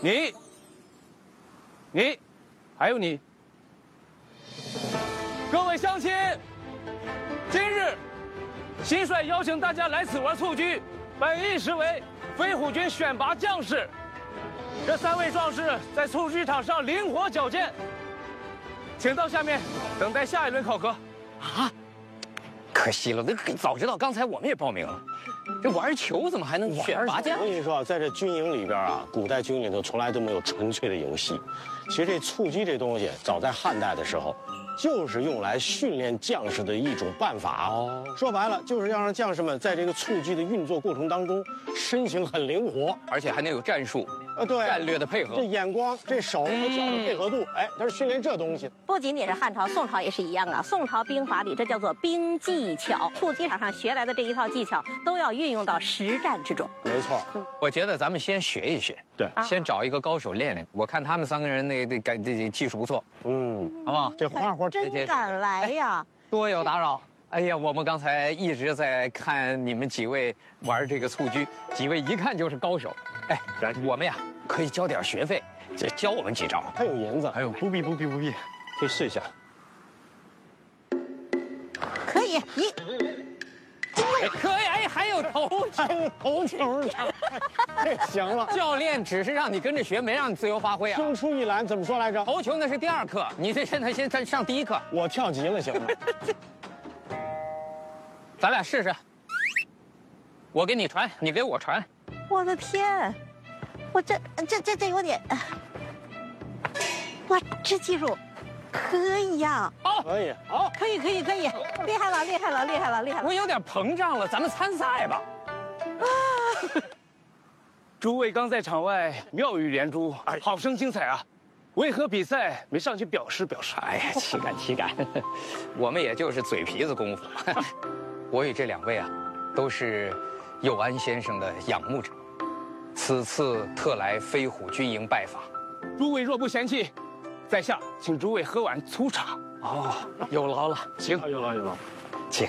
你，还有你，各位乡亲，今日新帅邀请大家来此玩蹴鞠，本意是为飞虎军选拔将士。这3位壮士在蹴鞠场上灵活矫健，请到下面等待下一轮考核。 啊，可惜了，早知道刚才我们也报名了。这玩球怎么还能选拔将？ 我跟你说，在这军营里边啊，古代军里头从来都没有纯粹的游戏。其实这蹴鞠这东西，早在汉代的时候，就是用来训练将士的一种办法哦。说白了，就是要让将士们在这个蹴鞠的运作过程当中，身形很灵活， 而且还能有战术。 对， 战略的配合， 这眼光、这手和脚的配合度，哎，它是训练这东西。 不仅仅是汉朝，宋朝也是一样啊。宋朝兵法里这叫做兵技巧，蹴鞠场上学来的这一套技巧都要运用到实战之中。 没错， 我觉得咱们先学一学， 对， 先找一个高手练练。我看他们3个人这技术不错， 好不好？这活真敢来呀！ 多有打扰。哎呀，我们刚才一直在看你们几位玩这个蹴鞠，几位一看就是高手。哎，我们呀可以交点学费，这教我们几招。 还有银子， 还有不必，可以试一下。 可以，你可以，哎，还有头球， 这行了。 教练只是让你跟着学，没让你自由发挥啊。 生出一篮怎么说来着？ 头球那是第2课，你这现在先上第1课。 我跳级了，行吗？ 咱俩试试，我给你传，你给我传。 我的天，我这有点，哇，这技术可以呀！ 好， 可以，好， 可以，厉害了！ 我有点膨胀了，咱们参赛吧。 诸位刚在场外妙语连珠，好生精彩啊！为何比赛没上去表示？ 哎呀，岂敢！我们也就是嘴皮子功夫。我与这2位啊，都是佑安先生的仰慕者，此次特来飞虎军营拜访。 诸位若不嫌弃，在下请诸位喝碗粗茶。 哦，有劳了， 请， 有劳， 请。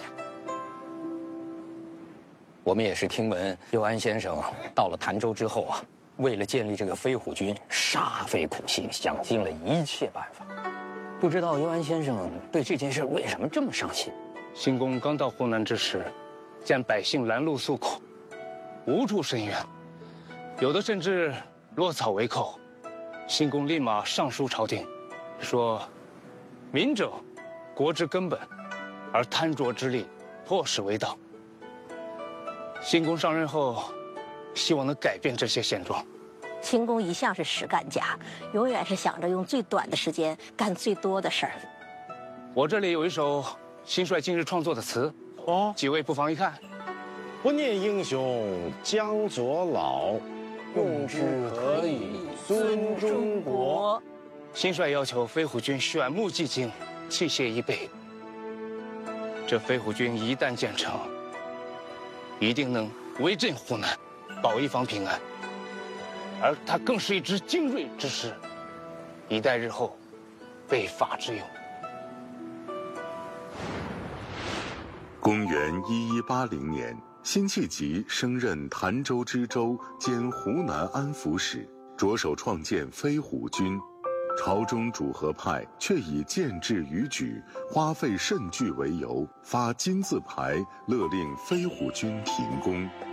我们也是听闻佑安先生到了潭州之后啊，为了建立这个飞虎军，煞费苦心，想尽了一切办法。不知道佑安先生对这件事为什么这么上心？ 新公刚到湖南之时，见百姓拦路诉苦，无处伸冤，有的甚至落草为寇。新公立马上书朝廷，说：“民者，国之根本，而贪浊之力，迫使为党。”新公上任后，希望能改变这些现状。 秦公一向是实干家，永远是想着用最短的时间干最多的事儿。 我这里有一首新帅近日创作的词，几位不妨一看。 不念英雄将左老，用之可以尊中国。 新帅要求飞虎军选木技精，器械一备。这飞虎军一旦建成，一定能威震湖南，保一方平安。而他更是一支精锐之师，一代日后备法之用。 公元1180年，辛弃疾升任潭州知州兼湖南安抚使，着手创建飞虎军。朝中主和派却以建制逾矩、花费甚巨为由，发金字牌勒令飞虎军停工。